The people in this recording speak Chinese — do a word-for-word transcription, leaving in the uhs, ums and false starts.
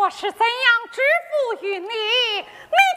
我是怎样支付于你，你